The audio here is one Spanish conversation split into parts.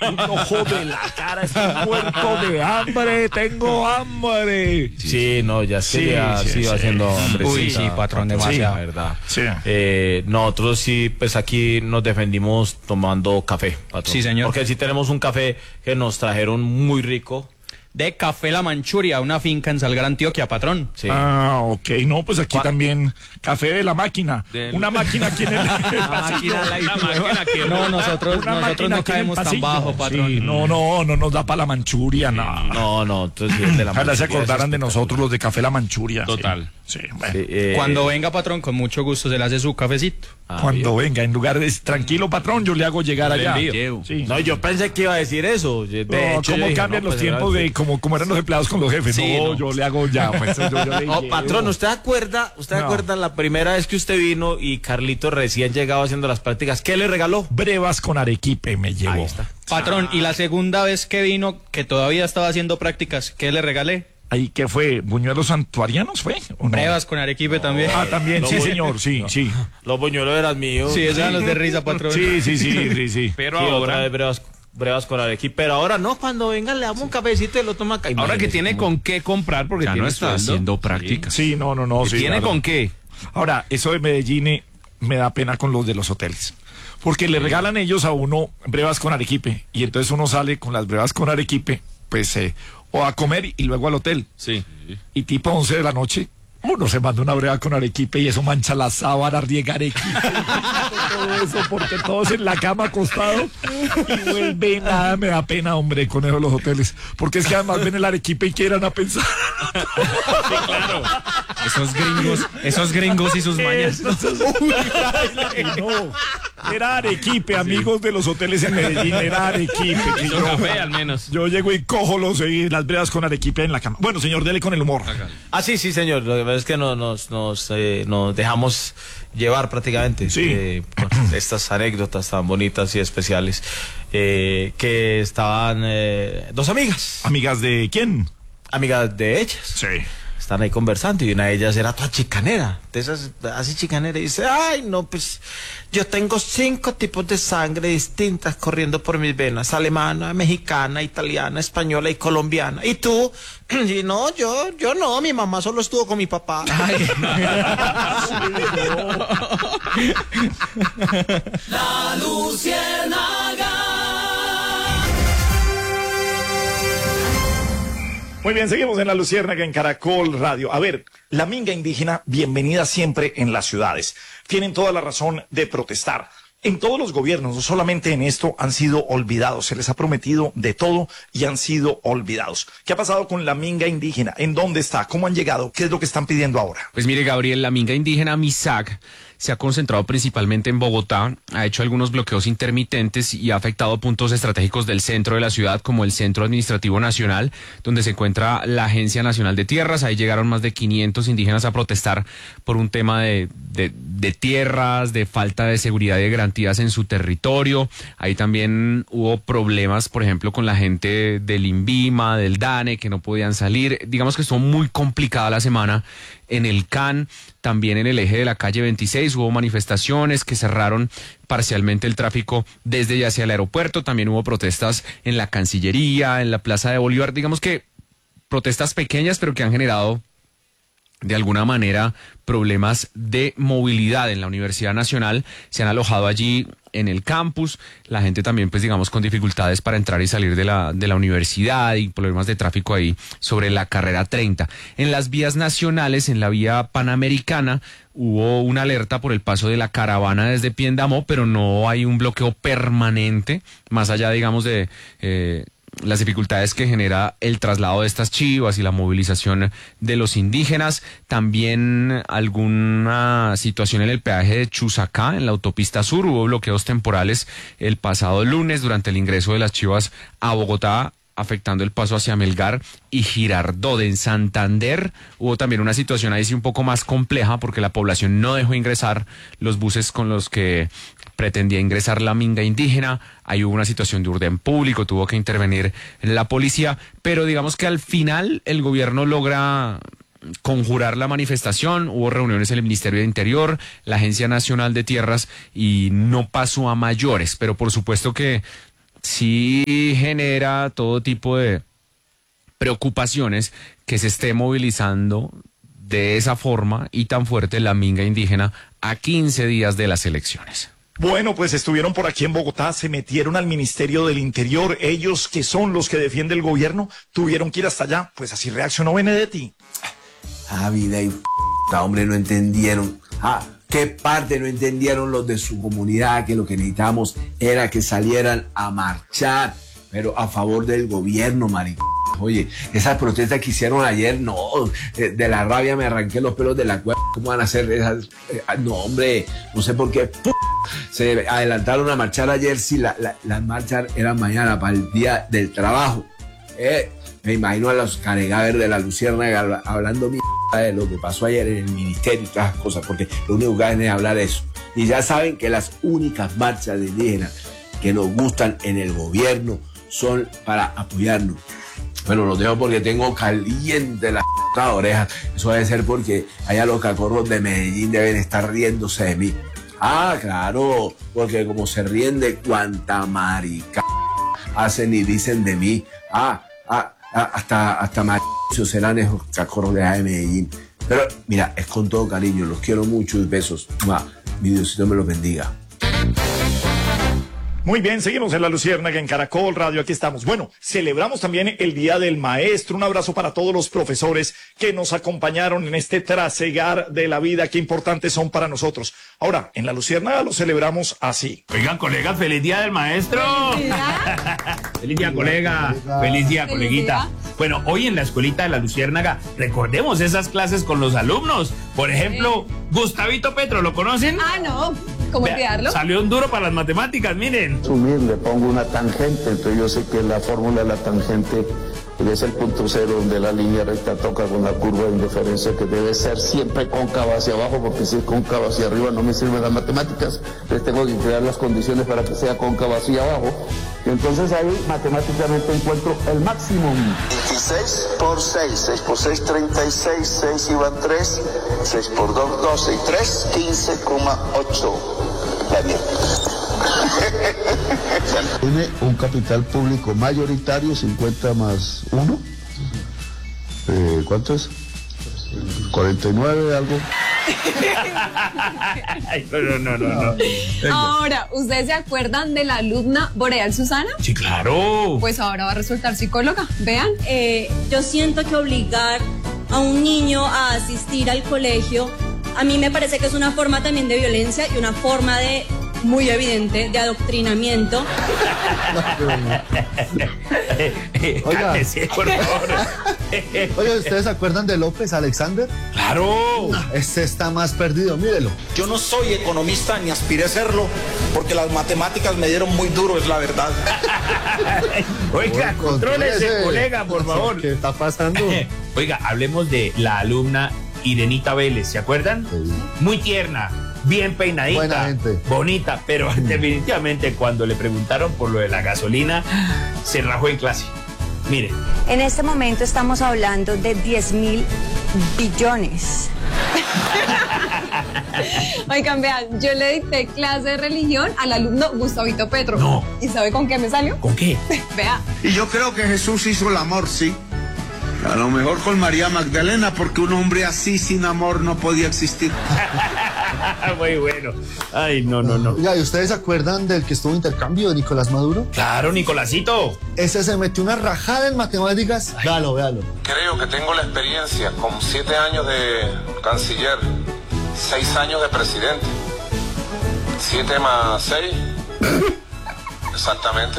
No jode la cara, estoy muerto de hambre, tengo hambre. Sí, no, ya sería sido haciendo hambre. Uy, sí, patrón, demasiado. La verdad. Sí. Nosotros sí, pues aquí nos defendimos tomando café, patrón. Sí, señor. Porque sí tenemos un café que nos trajeron muy rico. De Café La Manchuria, una finca en Salgar, Antioquia, patrón. Sí. Ah, ok, no, pues aquí también café de la máquina. Una máquina aquí en el pasillo. No, nosotros Una máquina no aquí en el caemos tan pasillo. bajo, patrón. Sí, no nos da para la Manchuria, no. No, entonces sí, es de la Ojalá se Manchuria, acordaran eso de es nosotros los de Café La Manchuria. Total. Sí, bueno. Sí, Cuando venga, patrón, con mucho gusto se le hace su cafecito. Cuando venga, en lugar de tranquilo, patrón, yo le hago llegar allá. envío. Sí. No, yo pensé que iba a decir eso. De No, hecho, yo ¿cómo dije, cambian no, los pues, tiempos de como eran los empleados con los jefes? Sí, no, no. yo le hago ya. Pues, yo le Oh, llevo. patrón, ¿usted acuerda la primera vez que usted vino y Carlito recién llegado haciendo las prácticas? ¿Qué le regaló? Brevas con arequipe me llevó. Ahí está. Patrón, y la segunda vez que vino, que todavía estaba haciendo prácticas, ¿qué le regalé? ¿Ahí qué fue? ¿Buñuelos santuarianos fue? ¿O no? Brevas con arequipe también. Ah, también, No sí, voy. señor, sí, sí. Los buñuelos eran míos. Sí, esos eran los de risa, patrón. Sí. Pero Sí, otra ahora, vez brevas con arequipe. Pero ahora no, cuando venga le damos un cafecito y lo toma acá. ahora que Imagínese tiene cómo- con qué comprar, porque Ya tiene no está sueldo. haciendo prácticas. Sí, no, sí. ¿Tiene claro. con qué? Ahora, eso de Medellín me da pena con los de los hoteles. Porque le regalan ellos a uno brevas con arequipe. Y entonces uno sale con las brevas con arequipe, pues, o a comer y luego al hotel. Sí. Y tipo 11 de la noche, uno se manda una breva con arequipe y eso mancha la sábana, riega arequipe. Todo eso porque todos en la cama acostados y vuelve nada, me da pena, hombre, con eso de los hoteles. Porque es que además ven el arequipe y quieran a pensar. Esos gringos y sus mañas. No, era arequipe, amigos de los hoteles en Medellín, era arequipe. que Hizo café, al menos. yo llego y cojo las brevas con arequipe en la cama. Bueno, señor, dele con el humor. Ah, sí, señor. Lo que pasa es que nos dejamos llevar prácticamente Sí. por estas anécdotas tan bonitas y especiales. Que estaban dos amigas, ¿Amigas de quién? amigas de ellas. Sí. Están ahí conversando y una de ellas era toda chicanera, de esas así chicanera, y dice, ay no, pues yo tengo 5 tipos de sangre distintas corriendo por mis venas: alemana, mexicana, italiana, española y colombiana. ¿Y tú? Y no, yo no, mi mamá solo estuvo con mi papá. La Luciérnaga. Muy bien, seguimos en La Luciérnaga en Caracol Radio. A ver, la minga indígena, bienvenida siempre en las ciudades. Tienen toda la razón de protestar. En todos los gobiernos, no solamente en esto, han sido olvidados. Se les ha prometido de todo y han sido olvidados. ¿Qué ha pasado con la minga indígena? ¿En dónde está? ¿Cómo han llegado? ¿Qué es lo que están pidiendo ahora? Pues mire, Gabriel, la minga indígena MISAC se ha concentrado principalmente en Bogotá, ha hecho algunos bloqueos intermitentes y ha afectado puntos estratégicos del centro de la ciudad, como el Centro Administrativo Nacional, donde se encuentra la Agencia Nacional de Tierras. Ahí llegaron más de 500 indígenas a protestar por un tema de tierras, de falta de seguridad y de garantías en su territorio. Ahí también hubo problemas, por ejemplo, con la gente del INVIMA, del DANE, que no podían salir. Digamos que estuvo muy complicada la semana en el CAN. También en el eje de la calle 26 hubo manifestaciones que cerraron parcialmente el tráfico desde y hacia el aeropuerto. También hubo protestas en la Cancillería, en la Plaza de Bolívar. Digamos que protestas pequeñas, pero que han generado de alguna manera problemas de movilidad en la Universidad Nacional. Se han alojado allí en el campus, la gente también, pues digamos, con dificultades para entrar y salir de la universidad, y problemas de tráfico ahí sobre la carrera 30. En las vías nacionales, en la vía panamericana, hubo una alerta por el paso de la caravana desde Piendamó, pero no hay un bloqueo permanente, más allá, digamos, de las dificultades que genera el traslado de estas chivas y la movilización de los indígenas. También alguna situación en el peaje de Chusacá, en la autopista sur. Hubo bloqueos temporales el pasado lunes durante el ingreso de las chivas a Bogotá, afectando el paso hacia Melgar y Girardot. En Santander hubo también una situación ahí sí un poco más compleja, porque la población no dejó ingresar los buses con los que pretendía ingresar la minga indígena. Ahí hubo una situación de orden público, tuvo que intervenir la policía, pero digamos que al final el gobierno logra conjurar la manifestación. Hubo reuniones en el Ministerio de Interior, la Agencia Nacional de Tierras, y no pasó a mayores, pero por supuesto que sí genera todo tipo de preocupaciones que se esté movilizando de esa forma y tan fuerte la minga indígena a 15 días de las elecciones. Bueno, pues estuvieron por aquí en Bogotá, se metieron al Ministerio del Interior, ellos que son los que defienden el gobierno, tuvieron que ir hasta allá, pues así reaccionó Benedetti. Vida y hombre, no entendieron. ¿Qué parte no entendieron los de su comunidad? Que lo que necesitábamos era que salieran a marchar, pero a favor del gobierno, marica. Oye, esas protestas que hicieron ayer, no, de la rabia me arranqué los pelos de la cuerda. ¿Cómo van a hacer esas? No, hombre, no sé por qué se adelantaron a marchar ayer si las marchas eran mañana para el día del trabajo. Me imagino a los caregaver de la Luciérnaga hablando de lo que pasó ayer en el ministerio y todas las cosas, porque lo único que hacen es hablar de eso. Y ya saben que las únicas marchas de indígenas que nos gustan en el gobierno son para apoyarnos. Bueno, los dejo porque tengo caliente la oreja. Eso debe ser porque allá los cacorros de Medellín deben estar riéndose de mí. Claro, porque como se ríen de cuanta marica hacen y dicen de mí. Hasta maricios serán esos cacorros de allá de Medellín. Pero mira, es con todo cariño, los quiero mucho y besos. Mi Diosito me los bendiga. Muy bien, seguimos en La Luciérnaga, en Caracol Radio, aquí estamos. Bueno, celebramos también el Día del Maestro. Un abrazo para todos los profesores que nos acompañaron en este trasegar de la vida, qué importantes son para nosotros. Ahora, en La Luciérnaga lo celebramos así. Oigan, colegas, feliz Día del Maestro. Feliz día, colega. Feliz día, coleguita. Bueno, hoy en la escuelita de La Luciérnaga recordemos esas clases con los alumnos. Por ejemplo, Gustavito Petro, ¿lo conocen? No. ¿Cómo olvidarlo? Salió un duro para las matemáticas, miren. Subir, le pongo una tangente, entonces yo sé que la fórmula de la tangente es el punto cero donde la línea recta toca con la curva de indiferencia que debe ser siempre cóncava hacia abajo, porque si es cóncava hacia arriba no me sirven las matemáticas, entonces tengo que crear las condiciones para que sea cóncava hacia abajo, y entonces ahí matemáticamente encuentro el máximo. 16 por 6, 6 por 6, 36, 6 iban 3, 6 por 2, 12 y 3, 15,8. Daniel. Tiene un capital público mayoritario, 50 más 1. ¿Cuánto es? 49, algo. No. Ahora, ¿ustedes se acuerdan de la alumna Boreal Susana? Sí, claro. Pues ahora va a resultar psicóloga. Vean. Yo siento que obligar a un niño a asistir al colegio, a mí me parece que es una forma también de violencia y una forma de muy evidente de adoctrinamiento. Oiga, por favor. Oye, ¿ustedes se acuerdan de López Alexander? ¡Claro! Este está más perdido, mírelo. Yo no soy economista ni aspiré a serlo, porque las matemáticas me dieron muy duro, es la verdad. Oiga, contrólese, colega, por favor. ¿Qué está pasando? Oiga, hablemos de la alumna Irenita Vélez, ¿se acuerdan? Sí. Muy tierna, bien peinadita, bonita, pero definitivamente cuando le preguntaron por lo de la gasolina, se rajó en clase. Mire. En este momento estamos hablando de 10.000 billones. Oigan, vean, yo le dicté clase de religión al alumno Gustavito Petro. No. ¿Y sabe con qué me salió? ¿Con qué? Vea. Y yo creo que Jesús hizo el amor, sí. A lo mejor con María Magdalena, porque un hombre así sin amor no podía existir. Muy bueno. Ay, no. Ya, ¿y ustedes se acuerdan del que estuvo en intercambio de Nicolás Maduro? Claro, Nicolásito. Ese se metió una rajada en matemáticas. Véalo. Creo que tengo la experiencia con 7 años de canciller, 6 años de presidente. 7 más 6. Exactamente.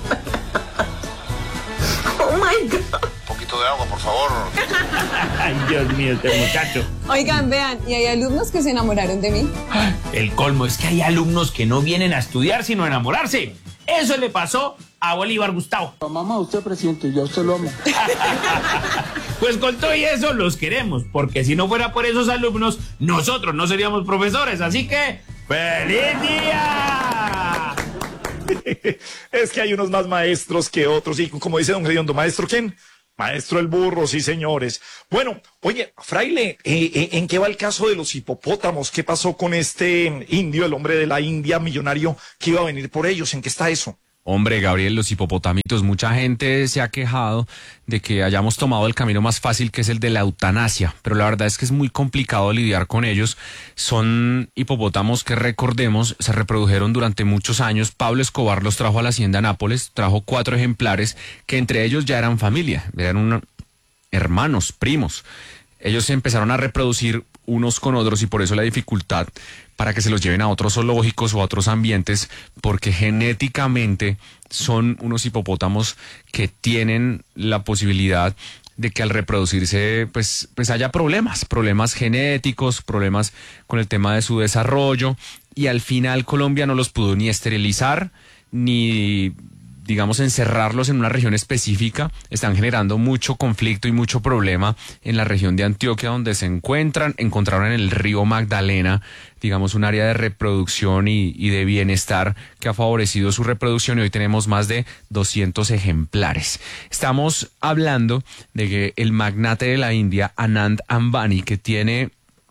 Oh my God. Un poquito de agua, por favor. Ay, Dios mío, este muchacho. Oigan, vean, y hay alumnos que se enamoraron de mí. El colmo es que hay alumnos que no vienen a estudiar sino a enamorarse. Eso le pasó a Bolívar Gustavo. Mamá, usted presidente, yo usted lo amo. Pues con todo y eso los queremos, porque si no fuera por esos alumnos, nosotros no seríamos profesores. Así que, ¡feliz día! Es que hay unos más maestros que otros, y como dice don Gediondo, ¿maestro quién? Maestro el burro, sí señores. Bueno, oye, fraile, ¿en qué va el caso de los hipopótamos? ¿Qué pasó con este indio, el hombre de la India millonario que iba a venir por ellos? ¿En qué está eso? Hombre, Gabriel, los hipopotamitos, mucha gente se ha quejado de que hayamos tomado el camino más fácil, que es el de la eutanasia, pero la verdad es que es muy complicado lidiar con ellos. Son hipopótamos que, recordemos, se reprodujeron durante muchos años. Pablo Escobar los trajo a la hacienda Nápoles, trajo 4 ejemplares que entre ellos ya eran familia, eran hermanos, primos. Ellos se empezaron a reproducir unos con otros y por eso la dificultad para que se los lleven a otros zoológicos o a otros ambientes, porque genéticamente son unos hipopótamos que tienen la posibilidad de que al reproducirse pues haya problemas genéticos, problemas con el tema de su desarrollo, y al final Colombia no los pudo ni esterilizar ni, digamos, encerrarlos en una región específica. Están generando mucho conflicto y mucho problema en la región de Antioquia, donde se encontraron en el río Magdalena, digamos, un área de reproducción y de bienestar que ha favorecido su reproducción, y hoy tenemos más de 200 ejemplares. Estamos hablando de que el magnate de la India, Anand Ambani, que tiene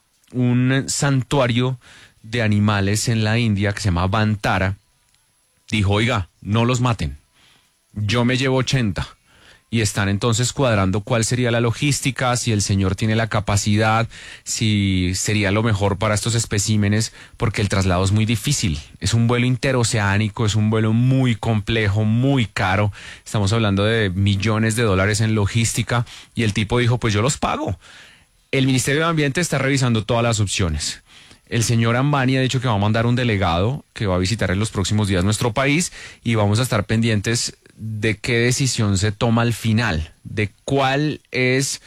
un santuario de animales en la India que se llama Vantara, dijo, oiga, no los maten, yo me llevo 80. Y están entonces cuadrando cuál sería la logística, si el señor tiene la capacidad, si sería lo mejor para estos especímenes, porque el traslado es muy difícil. Es un vuelo interoceánico, es un vuelo muy complejo, muy caro. Estamos hablando de millones de dólares en logística, y el tipo dijo, pues yo los pago. El Ministerio de Ambiente está revisando todas las opciones. El señor Ambani ha dicho que va a mandar un delegado que va a visitar en los próximos días nuestro país, y vamos a estar pendientes de qué decisión se toma al final, de cuál es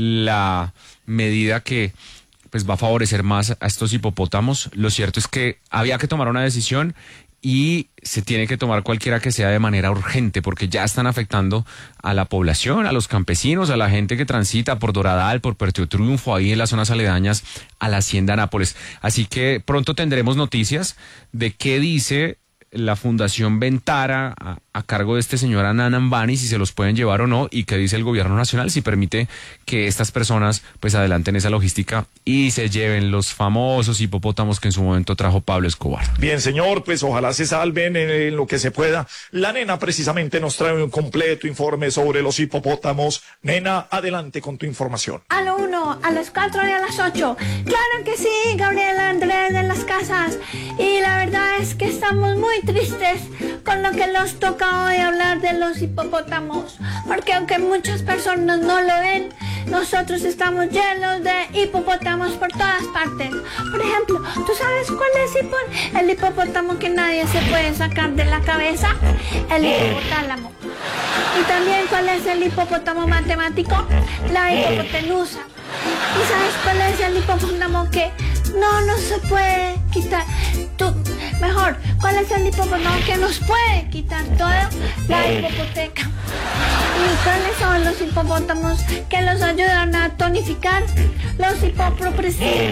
la medida que pues va a favorecer más a estos hipopótamos. Lo cierto es que había que tomar una decisión, y se tiene que tomar cualquiera que sea de manera urgente, porque ya están afectando a la población, a los campesinos, a la gente que transita por Doradal, por Puerto Triunfo, ahí en las zonas aledañas a la hacienda Nápoles. Así que pronto tendremos noticias de qué dice la Fundación Ventara a cargo de este señor Anand Ambani, si se los pueden llevar o no, y qué dice el gobierno nacional, si permite que estas personas pues adelanten esa logística y se lleven los famosos hipopótamos que en su momento trajo Pablo Escobar. Bien, señor, pues ojalá se salven en lo que se pueda. La nena precisamente nos trae un completo informe sobre los hipopótamos. Nena, adelante con tu información. A lo 1, a las 4 y a las 8. Claro que sí, Gabriela Andrés de las Casas. Y la verdad es que estamos muy tristes con lo que nos toca hoy hablar de los hipopótamos, porque aunque muchas personas no lo ven, nosotros estamos llenos de hipopótamos por todas partes. Por ejemplo, ¿tú sabes cuál es el hipopótamo que nadie se puede sacar de la cabeza? El hipopotálamo. Y también, ¿cuál es el hipopótamo matemático? La hipopotenusa. ¿Y sabes cuál es el hipopótamo que no se puede quitar? ¿Cuál es el hipopótamo que nos puede quitar todo? La hipopoteca. ¿Y cuáles son los hipopótamos que los ayudan a tonificar? Los hipopresivos.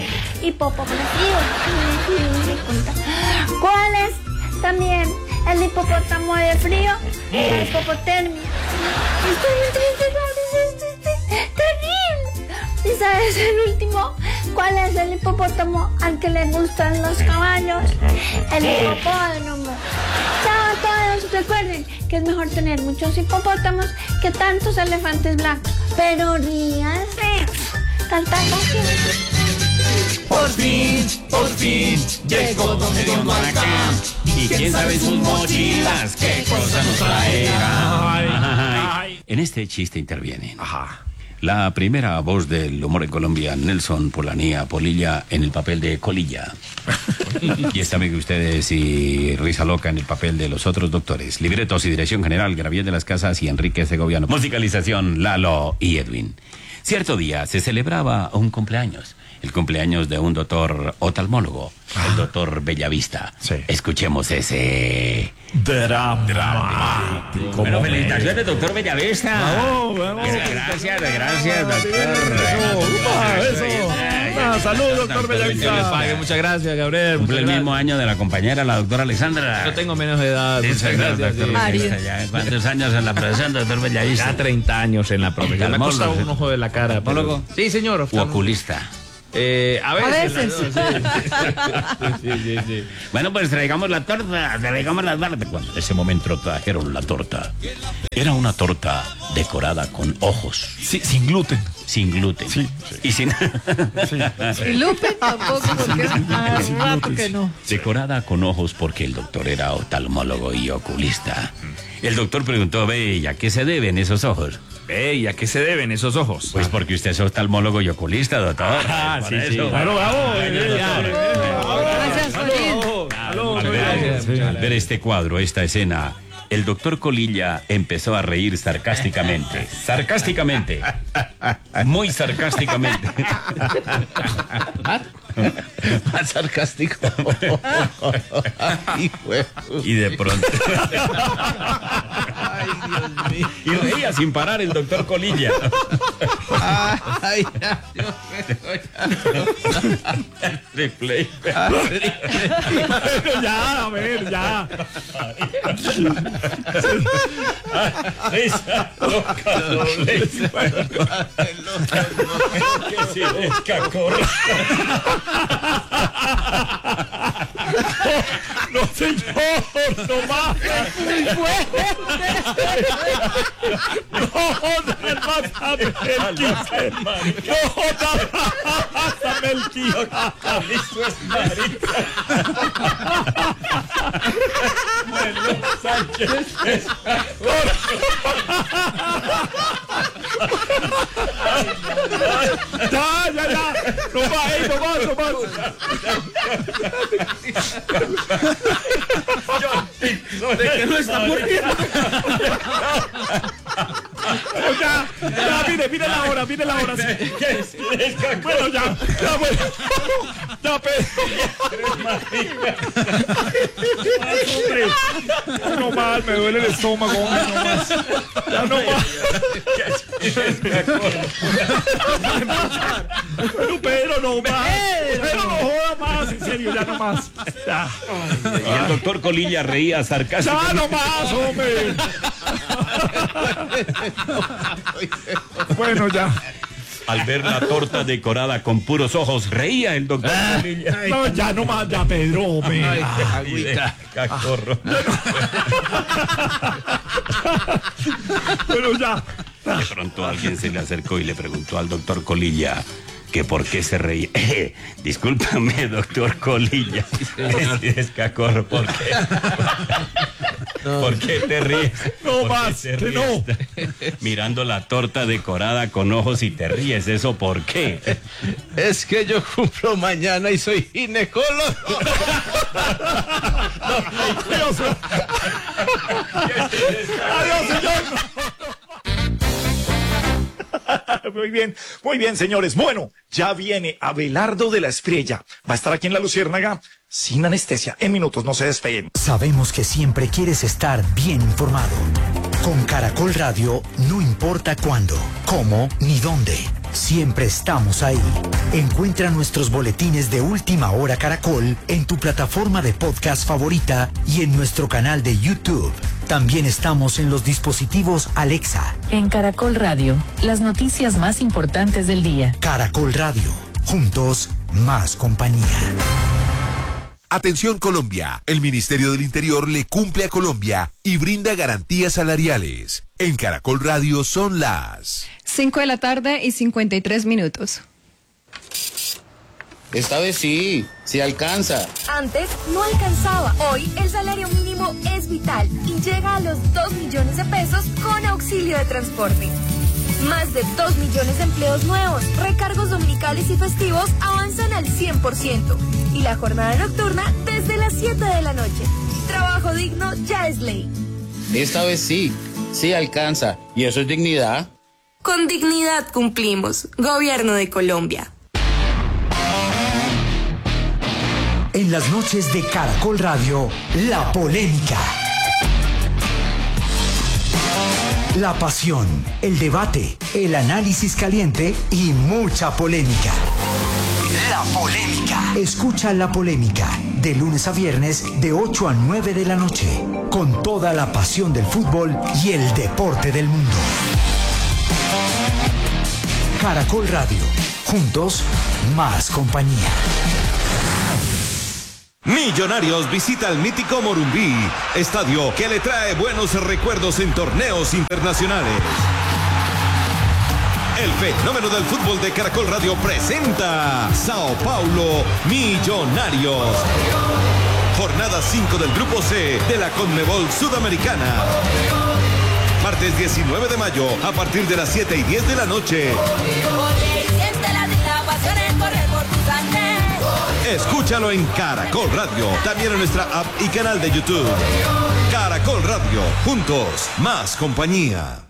¿Cuál es también el hipopótamo de frío? La hipopotermia. Estoy muy triste, es terrible. ¿Y sabes el último? ¿Cuál es el hipopótamo al que le gustan los caballos? El hipopódromo. Chao a todos, recuerden que es mejor tener muchos hipopótamos que tantos elefantes blancos. Pero ríanse, cantando Por fin, llegó Don Ediondo acá. Y quién sabe sus mochilas, qué cosas nos traerá. En este chiste intervienen la primera voz del humor en Colombia, Nelson Polanía Polilla, en el papel de Colilla. Y está amigo ustedes y Risa Loca en el papel de los otros doctores. Libretos y dirección general, Gabriel de las Casas y Enrique Segoviano. Musicalización, Lalo y Edwin. Cierto día se celebraba un cumpleaños. El cumpleaños de un doctor oftalmólogo, el doctor Bellavista. Sí. Escuchemos ese drama. Bueno, felicitaciones, doctor Bellavista. Gracias, doctor. Saludos, doctor Bellavista. Les pague, muchas gracias, Gabriel. Cumple el mismo año de la compañera, la doctora Alexandra. Yo tengo menos edad. Muchas gracias, doctor Bellavista. ¿Cuántos años en la profesión, doctor Bellavista? Ya 30 años en la profesión. Me ha costado un ojo de la cara. ¿Optólogo? Sí, señor. ¿O oculista? A veces. Sí. Bueno, pues traigamos la torta, traigamos la torta. Cuando en ese momento trajeron la torta, era una torta decorada con ojos. Sí, sin gluten. Sin gluten. Sí. Y sin... Y Lupe tampoco, porque hace rato que no. Decorada con ojos porque el doctor era oftalmólogo y oculista. El doctor preguntó, ve, ¿y a qué se deben esos ojos? ¿Y a qué se deben esos ojos? Pues porque usted es oftalmólogo y oculista, doctor. Sí. Claro, bravo. Gracias, Al ver este cuadro, esta escena, el doctor Colilla empezó a reír sarcásticamente. Sarcásticamente. Muy sarcásticamente. Más sarcástico. Y de pronto... Y reía sin parar el doctor Colilla. Ay, Replay. Ya, a ver, ya. Risa loca doble. Que si descacorra. No, señor, no más. Muy fuerte. No, pásame el 15. No, pásame el 15. Eso es marica. Manuel Sánchez Ya. No más. ¿De qué lo está muriendo? Ya, mire la hora. Bueno, ya, Pedro. No más, me duele el estómago, hombre, no más. Ya no más. Pedro, no más. Pedro, no joda más, en serio, ya no más. Ya. Y el doctor Colilla reía sarcásticamente. Ya no más, hombre. Bueno, ya. Al ver la torta decorada con puros ojos, reía el doctor Colilla. No, ya no más, ya, Pedro, hombre. Agüita. Cacorro. Bueno, ya. De pronto alguien se le acercó y le preguntó al doctor Colilla que por qué se reía. Discúlpame, doctor Colilla. Es cacorro, ¿por qué? ¿Por qué te ríes? No más, que no. Mirando la torta decorada con ojos y te ríes, ¿eso por qué? Es que yo cumplo mañana y soy ginecólogo. Adiós, señor. Muy bien, señores. Bueno, ya viene Abelardo de la Espriella. Va a estar aquí en La Luciérnaga sin anestesia. En minutos, no se despeguen. Sabemos que siempre quieres estar bien informado. Con Caracol Radio, no importa cuándo, cómo ni dónde. Siempre estamos ahí. Encuentra nuestros boletines de Última Hora Caracol en tu plataforma de podcast favorita y en nuestro canal de YouTube. También estamos en los dispositivos Alexa. En Caracol Radio, las noticias más importantes del día. Caracol Radio, juntos, más compañía. Atención Colombia, el Ministerio del Interior le cumple a Colombia y brinda garantías salariales. En Caracol Radio son las 5 de la tarde y 53 minutos. Esta vez sí alcanza. Antes no alcanzaba. Hoy el salario mínimo es vital y llega a los 2 millones de pesos con auxilio de transporte. Más de 2 millones de empleos nuevos, recargos dominicales y festivos avanzan al 100%. Y la jornada nocturna desde las 7 de la noche. Trabajo digno ya es ley. Esta vez sí alcanza. ¿Y eso es dignidad? Con dignidad cumplimos. Gobierno de Colombia. En las noches de Caracol Radio, la polémica. La pasión, el debate, el análisis caliente y mucha polémica. La polémica. Escucha La Polémica, de lunes a viernes, de 8 a 9 de la noche, con toda la pasión del fútbol y el deporte del mundo. Caracol Radio. Juntos, más compañía. Millonarios visita el mítico Morumbí, estadio que le trae buenos recuerdos en torneos internacionales. El fenómeno del fútbol de Caracol Radio presenta Sao Paulo Millonarios. Jornada 5 del Grupo C de la Conmebol Sudamericana. Martes 19 de mayo a partir de las 7:10 de la noche. Escúchalo en Caracol Radio, también en nuestra app y canal de YouTube. Caracol Radio, juntos, más compañía.